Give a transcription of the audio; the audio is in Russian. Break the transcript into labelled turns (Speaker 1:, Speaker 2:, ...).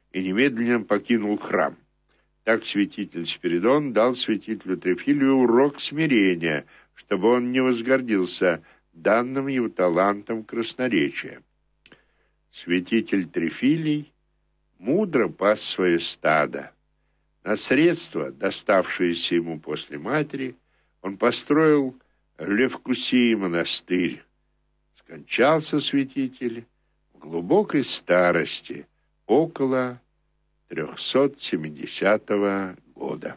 Speaker 1: и немедленно покинул храм. Так святитель Спиридон дал святителю Трифилию урок смирения, чтобы он не возгордился данным ему талантом красноречия. Святитель Трифилий мудро пас свое стадо. На средства, доставшиеся ему после матери, он построил в Левкусии монастырь. Скончался святитель в глубокой старости, около 370 года.